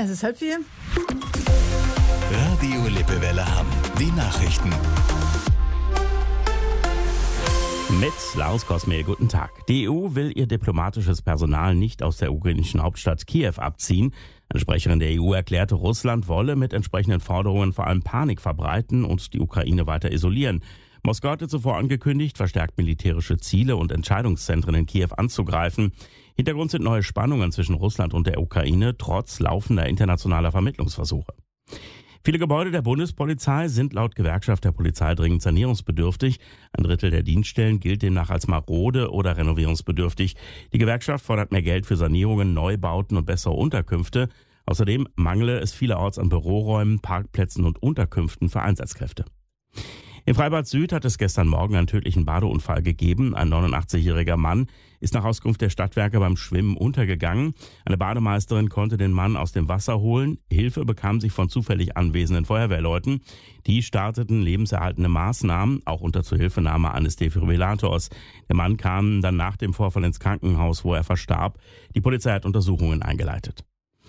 Es ist 3:30. Radio Lippewelle Hamm. Die Nachrichten. Mit Lars Kosmel, guten Tag. Die EU will ihr diplomatisches Personal nicht aus der ukrainischen Hauptstadt Kiew abziehen. Eine Sprecherin der EU erklärte, Russland wolle mit entsprechenden Forderungen vor allem Panik verbreiten und die Ukraine weiter isolieren. Moskau hatte zuvor angekündigt, verstärkt militärische Ziele und Entscheidungszentren in Kiew anzugreifen. Hintergrund sind neue Spannungen zwischen Russland und der Ukraine, trotz laufender internationaler Vermittlungsversuche. Viele Gebäude der Bundespolizei sind laut Gewerkschaft der Polizei dringend sanierungsbedürftig. 1/3 der Dienststellen gilt demnach als marode oder renovierungsbedürftig. Die Gewerkschaft fordert mehr Geld für Sanierungen, Neubauten und bessere Unterkünfte. Außerdem mangle es vielerorts an Büroräumen, Parkplätzen und Unterkünften für Einsatzkräfte. In Freibad Süd hat es gestern Morgen einen tödlichen Badeunfall gegeben. Ein 89-jähriger Mann ist nach Auskunft der Stadtwerke beim Schwimmen untergegangen. Eine Bademeisterin konnte den Mann aus dem Wasser holen. Hilfe bekam sie von zufällig anwesenden Feuerwehrleuten. Die starteten lebenserhaltende Maßnahmen, auch unter Zuhilfenahme eines Defibrillators. Der Mann kam dann nach dem Vorfall ins Krankenhaus, wo er verstarb. Die Polizei hat Untersuchungen eingeleitet.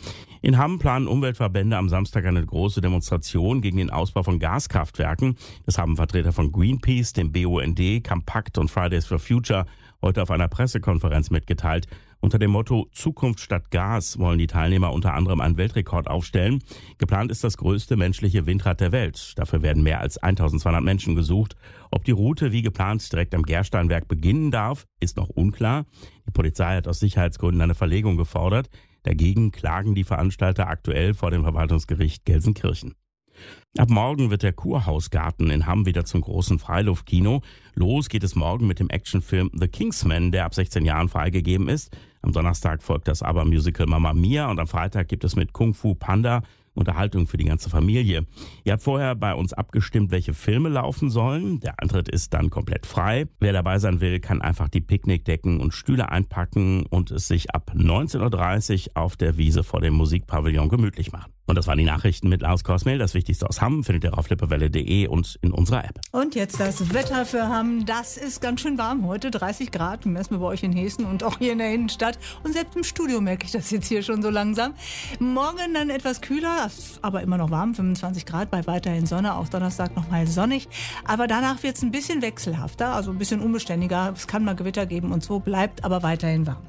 In Hamm planen Umweltverbände am Samstag eine große Demonstration gegen den Ausbau von Gaskraftwerken. Das haben Vertreter von Greenpeace, dem BUND, Compact und Fridays for Future heute auf einer Pressekonferenz mitgeteilt. Unter dem Motto Zukunft statt Gas wollen die Teilnehmer unter anderem einen Weltrekord aufstellen. Geplant ist das größte menschliche Windrad der Welt. Dafür werden mehr als 1200 Menschen gesucht. Ob die Route wie geplant direkt am Gersteinwerk beginnen darf, ist noch unklar. Die Polizei hat aus Sicherheitsgründen eine Verlegung gefordert. Dagegen klagen die Veranstalter aktuell vor dem Verwaltungsgericht Gelsenkirchen. Ab morgen wird der Kurhausgarten in Hamm wieder zum großen Freiluftkino. Los geht es morgen mit dem Actionfilm The Kingsman, der ab 16 Jahren freigegeben ist. Am Donnerstag folgt das ABBA-Musical Mamma Mia und am Freitag gibt es mit Kung Fu Panda Unterhaltung für die ganze Familie. Ihr habt vorher bei uns abgestimmt, welche Filme laufen sollen. Der Eintritt ist dann komplett frei. Wer dabei sein will, kann einfach die Picknickdecken und Stühle einpacken und es sich ab 19.30 Uhr auf der Wiese vor dem Musikpavillon gemütlich machen. Und das waren die Nachrichten mit Lars Kosmel. Das Wichtigste aus Hamm findet ihr auf lippewelle.de und in unserer App. Und jetzt das Wetter für Hamm. Das ist ganz schön warm heute. 30 Grad messen wir bei euch in Hessen und auch hier in der Innenstadt. Und selbst im Studio merke ich das jetzt hier schon so langsam. Morgen dann etwas kühler, aber immer noch warm. 25 Grad bei weiterhin Sonne. Auch Donnerstag nochmal sonnig. Aber danach wird es ein bisschen wechselhafter, also ein bisschen unbeständiger. Es kann mal Gewitter geben und so, bleibt aber weiterhin warm.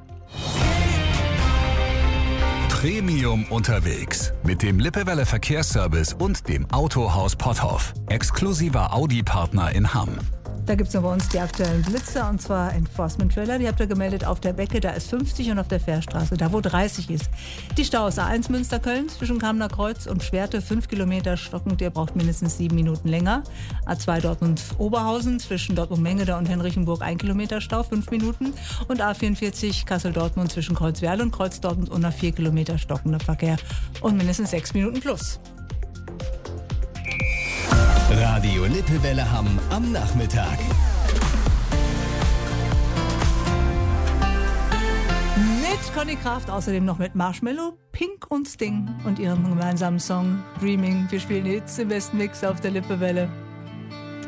Premium unterwegs mit dem Lippewelle Verkehrsservice und dem Autohaus Potthoff. Exklusiver Audi-Partner in Hamm. Da gibt es noch bei uns die aktuellen Blitzer, und zwar Enforcement-Trailer. Die habt ihr gemeldet auf der Becke, da ist 50 und auf der Fährstraße, da wo 30 ist. Die Staus A1 Münster-Köln zwischen Kamener Kreuz und Schwerte, 5 Kilometer stockend, ihr braucht mindestens 7 Minuten länger. A2 Dortmund-Oberhausen zwischen Dortmund-Mengede und Henrichenburg 1 Kilometer Stau, 5 Minuten. Und A44 Kassel-Dortmund zwischen Kreuzwerl und Kreuz-Dortmund unter 4 Kilometer stockender Verkehr und mindestens 6 Minuten plus. Radio Lippewelle Hamm am Nachmittag. Mit Conny Kraft, außerdem noch mit Marshmello, Pink und Sting und ihrem gemeinsamen Song Dreaming. Wir spielen Hits im besten Mix auf der Lippewelle.